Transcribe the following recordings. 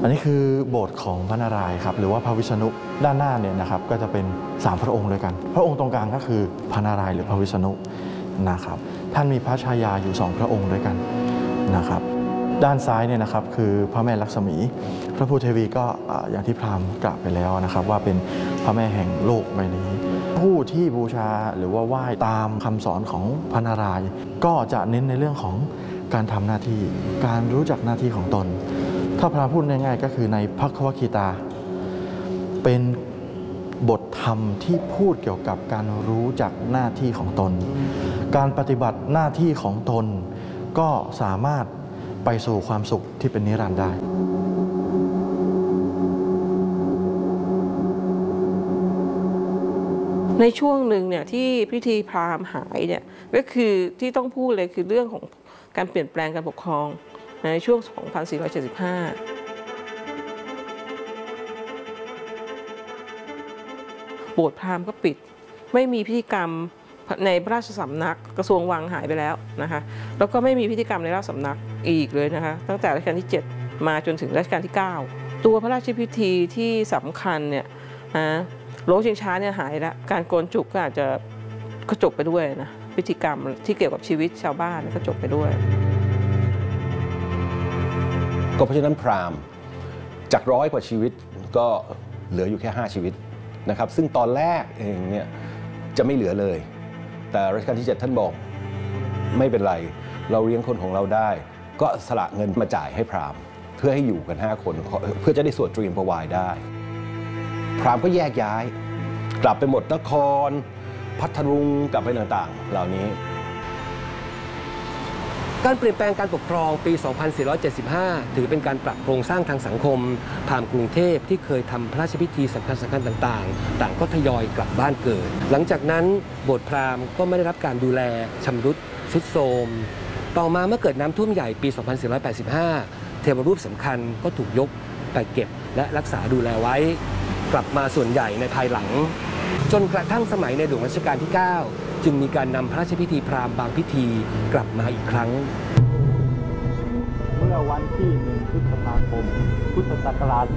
อันนี้คือโบสถ์ของพระนารายณ์ครับหรือว่าพระวิษณุด้านหน้าเนี่ยนะครับก็จะเป็น3พระองค์ด้วยกันพระองค์ตรงกลางก็คือพระนารายณ์หรือพระวิษณุนะครับท่านมีพระชายาอยู่2พระองค์ด้วยกันนะครับด้านซ้ายเนี่ยนะครับคือพระแม่ลักษมีพระภูเทวีก็อย่างที่พราหมณ์กล่าวไปแล้วนะครับว่าเป็นพระแม่แห่งโลกใบนี้ผู้ที่บูชาหรือว่าไหว้ตามคำสอนของพระนารายณ์ก็จะเน้นในเรื่องของการทำหน้าที่การรู้จักหน้าที่ของตนถ้าพระพูดง่ายๆก็คือในภัควคีตาเป็นบทธรรมที่พูดเกี่ยวกับการรู้จักหน้าที่ของตนการปฏิบัติหน้าที่ของตนก็สามารถไปสู่ความสุขที่เป็นนิรันดร์ได้ในช่วงหนึ่งเนี่ยที่พิธีพราหมณ์หายเนี่ยก็คือที่ต้องพูดเลยคือเรื่องของการเปลี่ยนแปลงการปกครองในช่วง 2475 โบสถ์พราหมณ์ก็ปิดไม่มีพิธีกรรมในพระราชสำนักกระทรวงวังหายไปแล้วนะคะแล้วก็ไม่มีพิธีกรรมในราชสำนักอีกเลยนะคะตั้งแต่รัชกาลที่ 7 มาจนถึงรัชกาลที่ 9 ตัวพระราชพิธีที่สำคัญเนี่ยโลชิงช้าเนี่ยหายแล้วการโกนจุกก็อาจจะก็จบไปด้วยนะพิธีกรรมที่เกี่ยวกับชีวิตชาวบ้านก็จบไปด้วยก็เพราะฉะนั้นพราหมณ์จาก100 กว่าชีวิตก็เหลืออยู่แค่5 ชีวิตนะครับซึ่งตอนแรกเองเนี่ยจะไม่เหลือเลยแต่รัชกาลที่ 7ท่านบอกไม่เป็นไรเราเลี้ยงคนของเราได้ก็สละเงินมาจ่ายให้พราหมณ์เพื่อให้อยู่กัน5 คนเพื่อจะได้สวดตรีมประวายได้พราหมณ์ก็แยกย้ายกลับไปหมดนครพัทลุงกลับไปต่างๆเหล่านี้การเปลี่ยนแปลงการปกครองปี 2475 ถือเป็นการปรับโครงสร้างทางสังคมพราหมณ์กรุงเทพที่เคยทำพระราชพิธีสำคัญต่างๆต่างก็ทยอยกลับบ้านเกิดหลังจากนั้นโบสถ์พราหมณ์ก็ไม่ได้รับการดูแลชำรุดทรุดโทรมต่อมาเมื่อเกิดน้ำท่วมใหญ่ปี 2485 เทวรูปสำคัญก็ถูกยกไปเก็บและรักษาดูแลไว้กลับมาส่วนใหญ่ในภายหลังจนกระทั่งสมัยในหลวงรัชกาลที่ 9 จึงมีการนำพระราชพิธีพราหมณ์บางพิธีกลับมาอีกครั้งเมื่อวันที่ 1 พฤษภาคม พุทธศักราช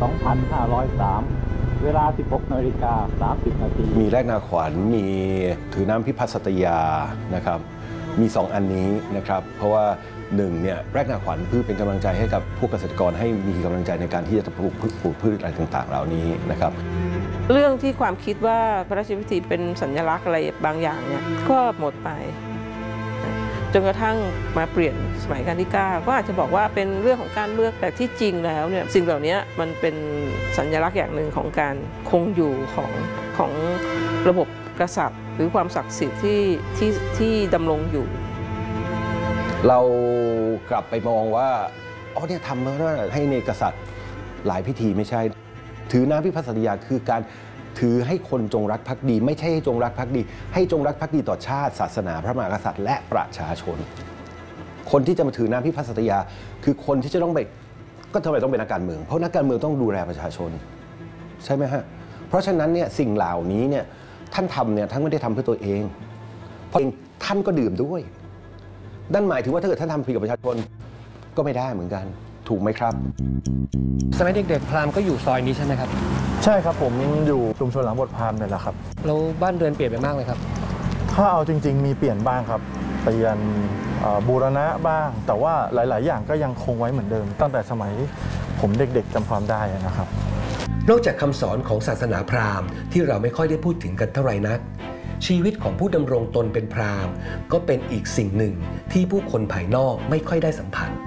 2503 เวลา 16:30 น. มีแรกนาขวัญมีถือน้ำพิพัฒน์สัตยานะครับมี2 อันนี้นะครับเพราะว่า1เนี่ยแรกนาขวัญเพื่อเป็นกำลังใจให้กับพวกเกษตรกรให้มีกำลังใจในการที่จะปลูกพืชอะไรต่างๆเหล่านี้นะครับเรื่องที่ความคิดว่าพระราชพิธีเป็นสัญลักษณ์อะไรบางอย่างเนี่ยก็หมดไปจนกระทั่งมาเปลี่ยนสมัยรัชกาลที่ 9ก็อาจจะบอกว่าเป็นเรื่องของการเมืองแต่ที่จริงแล้วเนี่ยสิ่งเหล่านี้มันเป็นสัญลักษณ์อย่างหนึ่งของการคงอยู่ของระบบกษัตริย์หรือความศักดิ์สิทธิ์ที่ดำรงอยู่เรากลับไปมองว่าอ๋อเนี่ยทำมาให้ในกษัตริย์หลายพิธีไม่ใช่ถือน้ำพิพัฒน์สัตยาคือการถือให้คนจงรักภักดีไม่ใช่ให้จงรักภักดีให้จงรักภักดีต่อชาติศาสนาพระมหากษัตริย์และประชาชนคนที่จะมาถือน้ำพิพัฒน์สัตยาคือคนที่จะต้องไปก็ทำไมต้องเป็นนักการเมืองเพราะนักการเมืองต้องดูแลประชาชนใช่ไหมฮะเพราะฉะนั้นเนี่ยสิ่งเหล่านี้เนี่ยท่านทำเนี่ยท่านไม่ได้ทำเพื่อตัวเองเพราะท่านก็ดื่มด้วยนั่นหมายถึงว่าถ้าเกิดท่านทำผิดกับประชาชนก็ไม่ได้เหมือนกันถูกไหมครับสมัยเด็กๆพราหมณ์ก็อยู่ซอยนี้ใช่ไหมครับใช่ครับผมอยู่ชุมชนหลังโบสถ์พราหมณ์เนี่ยแหละครับแล้วบ้านเรือนเปลี่ยนไปมากไหมครับถ้าเอาจริงๆมีเปลี่ยนบ้างครับเปลี่ยนบูรณะบ้างแต่ว่าหลายๆอย่างก็ยังคงไว้เหมือนเดิมตั้งแต่สมัยผมเด็กๆจำความได้นะครับนอกจากคำสอนของศาสนาพราหมณ์ที่เราไม่ค่อยได้พูดถึงกันเท่าไหร่นักชีวิตของผู้ดำรงตนเป็นพราหมณ์ก็เป็นอีกสิ่งหนึ่งที่ผู้คนภายนอกไม่ค่อยได้สัมผัส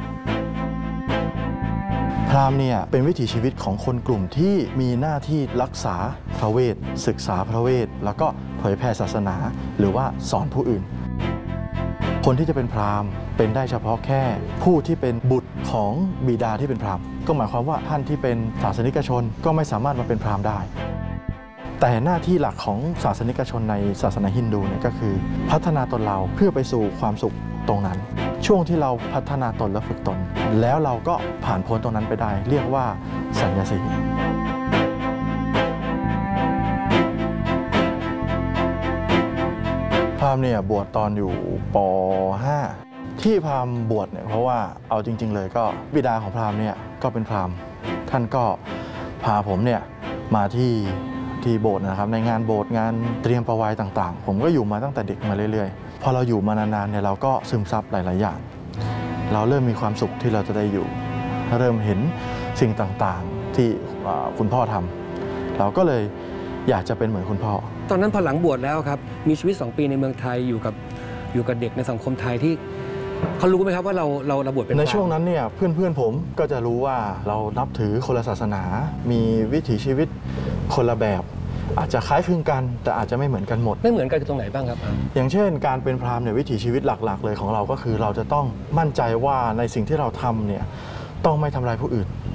พราหมณ์เนี่ยเป็นวิถีชีวิตของคนกลุ่มที่มีหน้าที่รักษาพระเวทศึกษาพระเวทแล้วก็เผยแผ่ศาสนาหรือว่าสอนผู้อื่นคนที่จะเป็นพราหมณ์เป็นได้เฉพาะแค่ผู้ที่เป็นบุตรของบิดาที่เป็นพราหมณ์ก็หมายความว่าท่านที่เป็นศาสนิกชนก็ไม่สามารถมาเป็นพราหมณ์ได้แต่หน้าที่หลักของศาสนิกชนในศาสนาฮินดูเนี่ยก็คือพัฒนาตนเราเพื่อไปสู่ความสุขตรงนั้นช่วงที่เราพัฒนาตนและฝึกตนแล้วเราก็ผ่านพ้นตรงนั้นไปได้เรียกว่าสัญญาสีพราหมณ์เนี่ยบวชตอนอยู่ป .5 ที่พราหมณ์บวชเนี่ยเพราะว่าเอาจริงๆเลยก็บิดาของพราหมณ์เนี่ยก็เป็นพราหมณ์ท่านก็พาผมเนี่ยมาที่โบสถ์นะครับในงานโบสถ์งานเตรียมประวัยต่างๆผมก็อยู่มาตั้งแต่เด็กมาเรื่อยๆพอเราอยู่มานานๆเนี่ยเราก็ซึมซับหลายๆอย่างเราเริ่มมีความสุขที่เราจะได้อยู่เริ่มเห็นสิ่งต่างๆที่คุณพ่อทำเราก็เลยอยากจะเป็นเหมือนคุณพ่อตอนนั้นพอหลังบวชแล้วครับมีชีวิต2 ปีในเมืองไทยอยู่กับเด็กในสังคมไทยที่เขารู้ไหมครับว่าเราบวชเป็นในช่วงนั้นเนี่ยเพื่อนผมก็จะรู้ว่าเรานับถือคนละศาสนามีวิถีชีวิตคนละแบบอาจจะคล้ายคลึงกันแต่อาจจะไม่เหมือนกันหมดไม่เหมือนกันตรงไหนบ้างครับอย่างเช่นการเป็นพราหมณ์เนี่ยวิถีชีวิตหลักๆเลยของเราก็คือเราจะต้องมั่นใจว่าในสิ่งที่เราทำเนี่ยต้องไม่ทำลายผู้อื่น